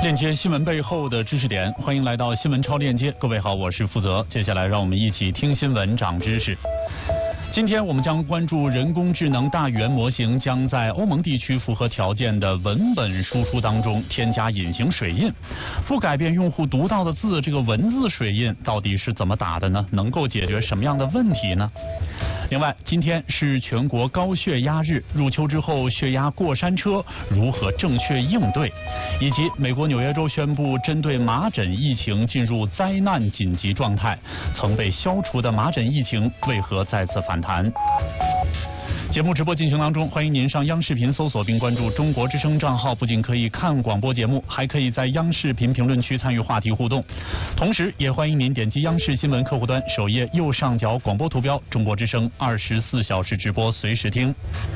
链接新闻背后的知识点，欢迎来到新闻超链接。各位好，我是负责。接下来让我们一起听新闻长知识。今天我们将关注人工智能大语言模型将在欧盟地区符合条件的文本输出当中添加隐形水印，不改变用户读到的字，这个文字水印到底是怎么打的呢？能够解决什么样的问题呢？另外，今天是全国高血压日，入秋之后血压过山车如何正确应对，以及美国纽约州宣布针对麻疹疫情进入灾难紧急状态，曾被消除的麻疹疫情为何再次反弹？节目直播进行当中，欢迎您上央视频搜索并关注中国之声账号，不仅可以看广播节目，还可以在央视频评论区参与话题互动。同时也欢迎您点击央视新闻客户端首页右上角广播图标，中国之声24小时直播，随时听。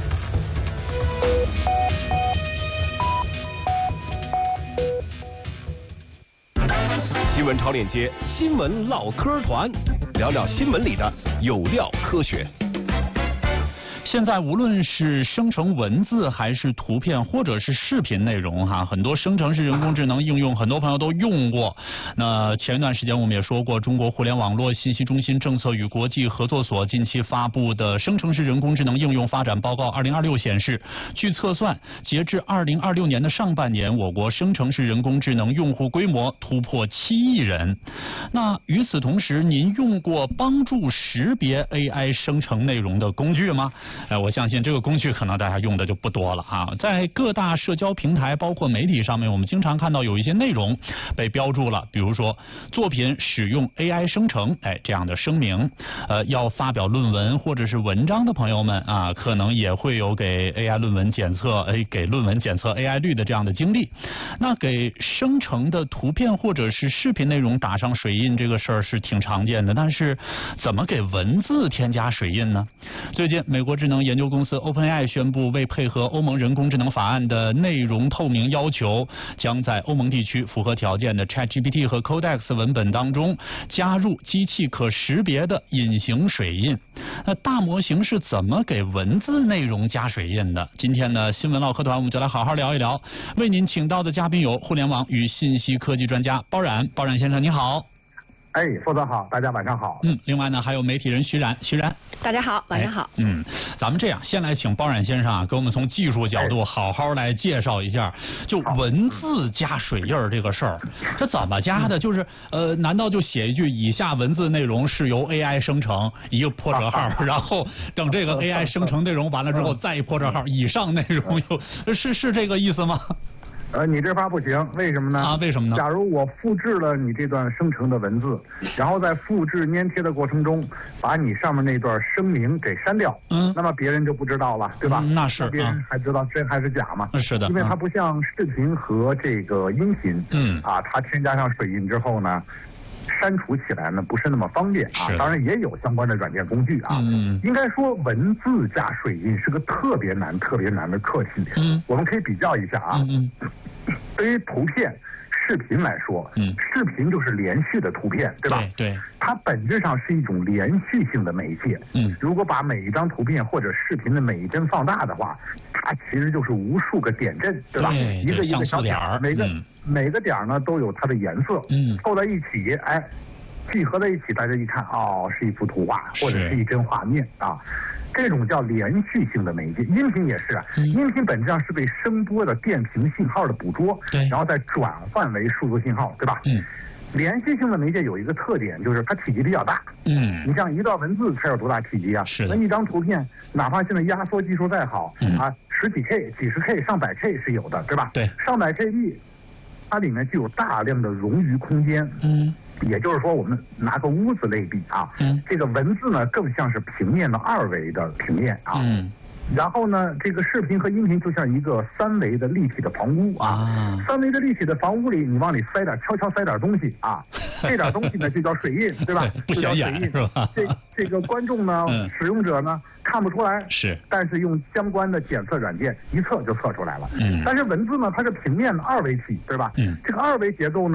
新闻超链接，新闻唠嗑团，聊聊新闻里的有料科学。 现在无论是生成文字还是图片或者是视频内容很多生成式人工智能应用很多朋友都用过。那前一段时间我们也说过，中国互联网络信息中心政策与国际合作所近期发布的生成式人工智能应用发展报告2026显示，据测算，截至2026年的上半年，我国生成式人工智能用户规模突破7亿人。那与此同时，您用过帮助识别 AI 生成内容的工具吗？我相信这个工具可能大家用的就不多了在各大社交平台包括媒体上面，我们经常看到有一些内容被标注了，比如说作品使用 AI 生成这样的声明。要发表论文或者是文章的朋友们可能也会有给 AI 论文检测给论文检测 AI 率的这样的经历。那给生成的图片或者是视频内容打上水印这个事儿是挺常见的，但是怎么给文字添加水印呢？最近美国智能研究公司 OpenAI 宣布，为配合欧盟人工智能法案的内容透明要求，将在欧盟地区符合条件的 ChatGPT 和 Codex 文本当中加入机器可识别的隐形水印。那大模型是怎么给文字内容加水印的？今天呢，新闻唠嗑团我们就来好好聊一聊。为您请到的嘉宾有互联网与信息科技专家包冉先生，你好。 负责好，大家晚上好。 另外呢，还有媒体人徐冉， 大家好，晚上好。 咱们这样，先来请包冉先生给我们从技术角度好好来介绍一下，就文字加水印这个事儿，这怎么加的？就是难道就写一句以下文字内容是由 AI 生成，一个破折号，然后等这个 AI 生成内容完了之后再一破折号，以上内容是这个意思吗？ 你这法不行，为什么呢？ 为什么呢？ 假如我复制了你这段生成的文字，然后在复制粘贴的过程中，把你上面那段声明给删掉，那么别人就不知道了，对吧？ 那是， 别人还知道真还是假吗？ 是的， 因为它不像视频和这个音频，它添加上水印之后呢，删除起来呢不是那么方便当然也有相关的软件工具应该说文字加水印是个特别难的课题。我们可以比较一下对于图片视频来说，视频就是连续的图片，对吧？ 对， 它本质上是一种连续性的媒介。如果把每一张图片或者视频的每一帧放大的话，它其实就是无数个点阵，对吧？一个一个小点，每个点呢都有它的颜色，凑在一起，聚合在一起，大家一看，是一幅图画或者是一帧画面这种叫连续性的媒介。音频也是音频本质上是被声波的电平信号的捕捉，然后再转换为数字信号，对吧？连续性的媒介有一个特点，就是它体积比较大。你像一段文字它有多大体积啊？那一张图片，哪怕现在压缩技术再好10几 K、几十 K、上百 K 是有的，对吧？ 对， 上百 KB，它里面具有大量的冗余空间。也就是说，我们拿个屋子类比这个文字呢更像是平面的2维的平面然后呢，这个视频和音频就像一个3维的立体的房屋3维的立体的房屋里，你往里悄悄塞点东西这点东西呢就叫水印，对吧？ 不显眼是吧？ 这个观众呢，使用者呢看不出来，但是用相关的检测软件一测就测出来了。但是文字呢，它是平面的2维体，对吧？这个2维结构呢。